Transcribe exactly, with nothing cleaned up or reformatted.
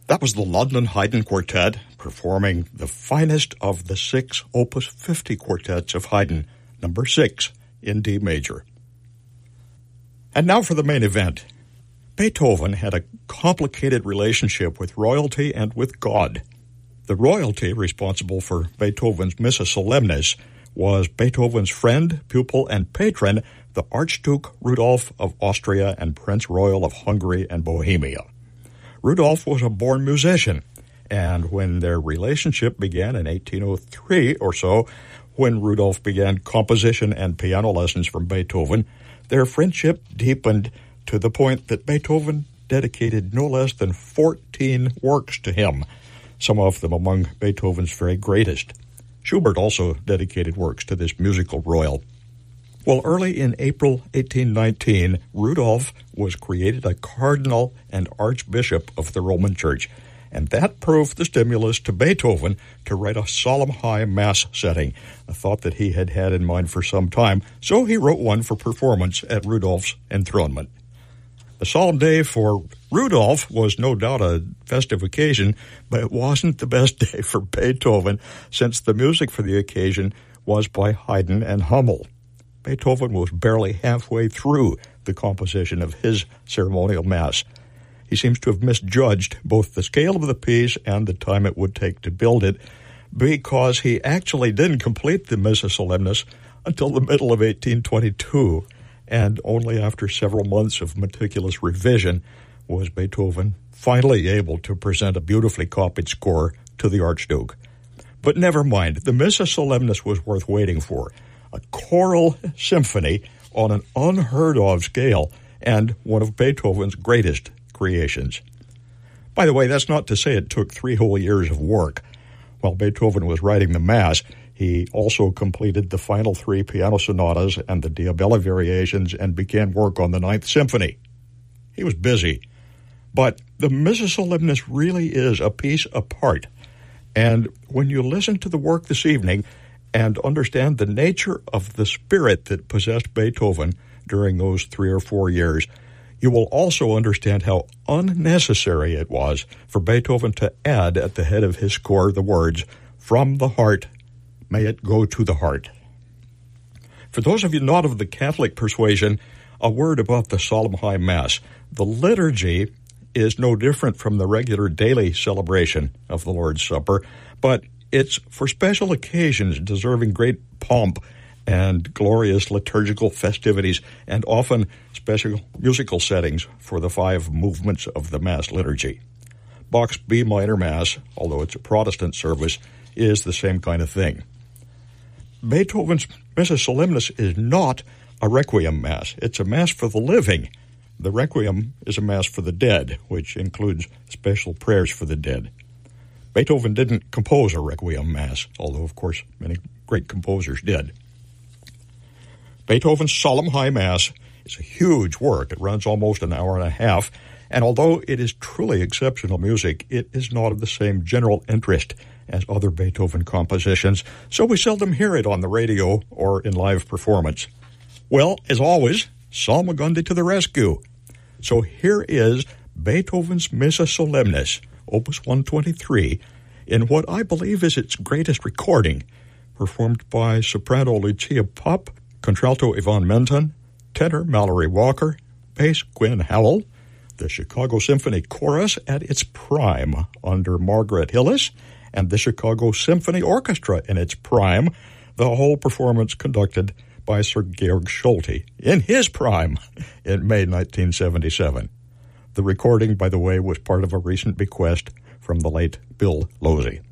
That was the London Haydn Quartet performing the finest of the six Opus fifty quartets of Haydn, number six in D major. And now for the main event. Beethoven had a complicated relationship with royalty and with God. The royalty responsible for Beethoven's Missa Solemnis was Beethoven's friend, pupil, and patron, the Archduke Rudolph of Austria and Prince Royal of Hungary and Bohemia. Rudolph was a born musician, and when their relationship began in eighteen oh three or so, when Rudolph began composition and piano lessons from Beethoven, their friendship deepened to the point that Beethoven dedicated no less than fourteen works to him, some of them among Beethoven's very greatest. Schubert also dedicated works to this musical royal. Well, early in April eighteen nineteen, Rudolph was created a cardinal and archbishop of the Roman Church, and that proved the stimulus to Beethoven to write a solemn high mass setting, a thought that he had had in mind for some time, so he wrote one for performance at Rudolph's enthronement. The solemn day for Rudolph was no doubt a festive occasion, but it wasn't the best day for Beethoven, since the music for the occasion was by Haydn and Hummel. Beethoven was barely halfway through the composition of his ceremonial mass. He seems to have misjudged both the scale of the piece and the time it would take to build it, because he actually didn't complete the Missa Solemnis until the middle of eighteen twenty-two, and only after several months of meticulous revision was Beethoven finally able to present a beautifully copied score to the Archduke. But never mind, the Missa Solemnis was worth waiting for. A choral symphony on an unheard-of scale, and one of Beethoven's greatest creations. By the way, that's not to say it took three whole years of work. While Beethoven was writing the Mass, he also completed the final three piano sonatas and the Diabella variations and began work on the Ninth Symphony. He was busy. But the Missa Solemnis really is a piece apart. And when you listen to the work this evening and understand the nature of the spirit that possessed Beethoven during those three or four years, you will also understand how unnecessary it was for Beethoven to add at the head of his score the words, "From the heart, may it go to the heart." For those of you not of the Catholic persuasion, a word about the Solemn High Mass. The liturgy is no different from the regular daily celebration of the Lord's Supper, but it's for special occasions deserving great pomp and glorious liturgical festivities, and often special musical settings for the five movements of the Mass liturgy. Bach's B minor Mass, although it's a Protestant service, is the same kind of thing. Beethoven's Missa Solemnis is not a Requiem Mass. It's a Mass for the living. The Requiem is a Mass for the dead, which includes special prayers for the dead. Beethoven didn't compose a Requiem Mass, although, of course, many great composers did. Beethoven's Solemn High Mass is a huge work. It runs almost an hour and a half, and although it is truly exceptional music, it is not of the same general interest as other Beethoven compositions, so we seldom hear it on the radio or in live performance. Well, as always, Salmagundi to the rescue. So here is Beethoven's Missa Solemnis, Opus one twenty-three, in what I believe is its greatest recording, performed by soprano Lucia Popp, contralto Yvonne Menton, tenor Mallory Walker, bass Gwen Howell, the Chicago Symphony Chorus at its prime under Margaret Hillis, and the Chicago Symphony Orchestra in its prime, the whole performance conducted by Sir Georg Solti in his prime in May nineteen seventy-seven. The recording, by the way, was part of a recent bequest from the late Bill Losey.